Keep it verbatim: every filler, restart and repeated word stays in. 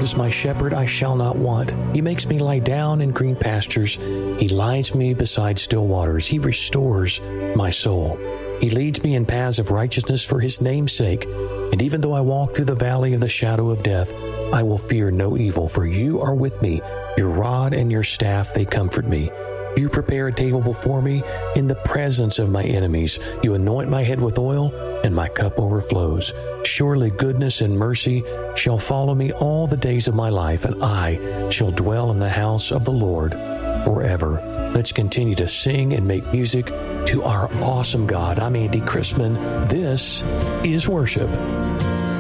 is my shepherd, I shall not want. He makes me lie down in green pastures. He lies me beside still waters. He restores my soul. He leads me in paths of righteousness for his name's sake. And even though I walk through the valley of the shadow of death, I will fear no evil, for you are with me. Your rod and your staff, they comfort me. You prepare a table before me in the presence of my enemies. You anoint my head with oil, and my cup overflows. Surely goodness and mercy shall follow me all the days of my life, and I shall dwell in the house of the Lord forever. Let's continue to sing and make music to our awesome God. I'm Andy Christman. This is worship.